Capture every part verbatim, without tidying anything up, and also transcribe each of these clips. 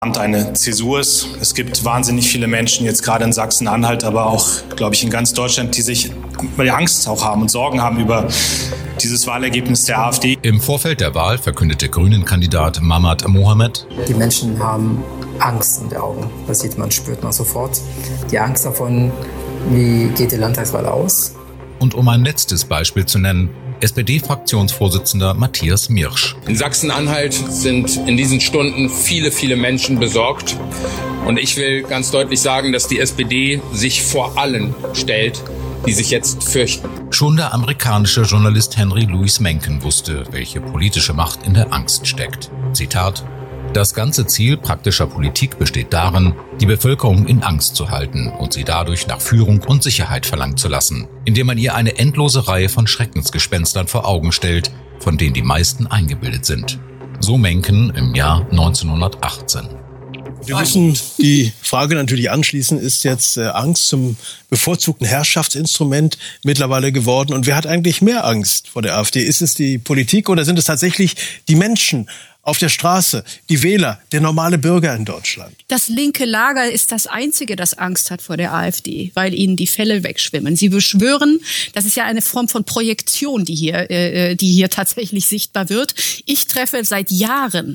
Eine Zäsur ist. Es gibt wahnsinnig viele Menschen, jetzt gerade in Sachsen-Anhalt, aber auch, glaube ich, in ganz Deutschland, die sich weil die Angst auch haben und Sorgen haben über dieses Wahlergebnis der AfD. Im Vorfeld der Wahl verkündete Grünen-Kandidat Mamat Mohamed: Die Menschen haben Angst in den Augen. Das sieht man, spürt man sofort. Die Angst davon, wie geht die Landtagswahl aus? Und um ein letztes Beispiel zu nennen, S P D-Fraktionsvorsitzender Matthias Mirsch. In Sachsen-Anhalt sind in diesen Stunden viele, viele Menschen besorgt. Und ich will ganz deutlich sagen, dass die S P D sich vor allen stellt, die sich jetzt fürchten. Schon der amerikanische Journalist Henry Louis Mencken wusste, welche politische Macht in der Angst steckt. Zitat: Das ganze Ziel praktischer Politik besteht darin, die Bevölkerung in Angst zu halten und sie dadurch nach Führung und Sicherheit verlangen zu lassen, indem man ihr eine endlose Reihe von Schreckensgespenstern vor Augen stellt, von denen die meisten eingebildet sind. So Mencken im Jahr neunzehnhundertachtzehn. Wir müssen die Frage natürlich anschließen, ist jetzt äh, Angst zum bevorzugten Herrschaftsinstrument mittlerweile geworden? Und wer hat eigentlich mehr Angst vor der AfD? Ist es die Politik oder sind es tatsächlich die Menschen auf der Straße, die Wähler, der normale Bürger in Deutschland? Das linke Lager ist das Einzige, das Angst hat vor der AfD, weil ihnen die Fälle wegschwimmen. Sie beschwören, das ist ja eine Form von Projektion, die hier, äh, die hier tatsächlich sichtbar wird. Ich treffe seit Jahren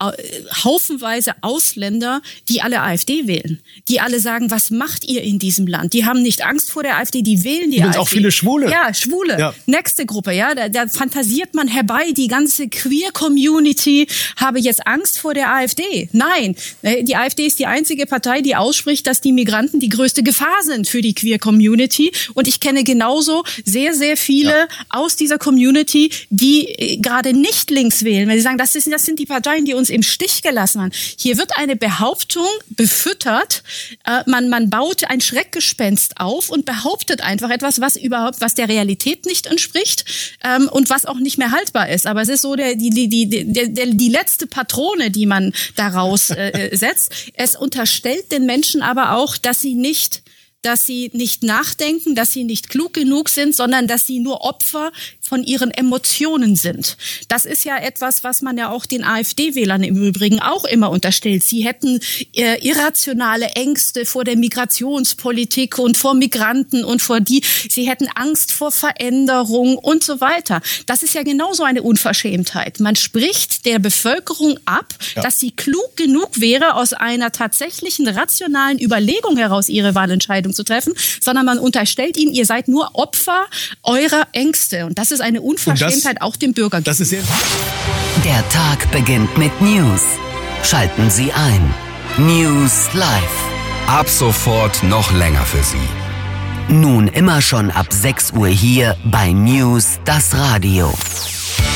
haufenweise Ausländer, die alle AfD wählen. Die alle sagen, was macht ihr in diesem Land? Die haben nicht Angst vor der AfD, die wählen die Übrigens AfD. auch viele Schwule. Ja, Schwule. Ja. Nächste Gruppe, ja. Da, da fantasiert man herbei, die ganze Queer-Community habe jetzt Angst vor der AfD. Nein, die AfD ist die einzige Partei, die ausspricht, dass die Migranten die größte Gefahr sind für die Queer-Community. Und ich kenne genauso sehr, sehr viele ja. aus dieser Community, die gerade nicht links wählen, weil sie sagen, das, ist, das sind die Parteien, die uns im Stich gelassen haben. Hier wird eine Behauptung befüttert, äh, man, man baut ein Schreckgespenst auf und behauptet einfach etwas, was überhaupt, was der Realität nicht entspricht ähm, und was auch nicht mehr haltbar ist. Aber es ist so der, die, die, die, die, die, die letzte Patrone, die man daraus äh, setzt. Es unterstellt den Menschen aber auch, dass sie nicht dass sie nicht nachdenken, dass sie nicht klug genug sind, sondern dass sie nur Opfer von ihren Emotionen sind. Das ist ja etwas, was man ja auch den AfD-Wählern im Übrigen auch immer unterstellt. Sie hätten äh, irrationale Ängste vor der Migrationspolitik und vor Migranten und vor die, sie hätten Angst vor Veränderung und so weiter. Das ist ja genauso eine Unverschämtheit. Man spricht der Bevölkerung ab, ja. dass sie klug genug wäre, aus einer tatsächlichen rationalen Überlegung heraus ihre Wahlentscheidung zu treffen, sondern man unterstellt ihnen, ihr seid nur Opfer eurer Ängste. Und das ist eine Unverschämtheit das, auch dem Bürger gegenüber. Das ist sehr Der Tag beginnt mit News. Schalten Sie ein. News Live. Ab sofort noch länger für Sie. Nun immer schon ab sechs Uhr hier bei News das Radio.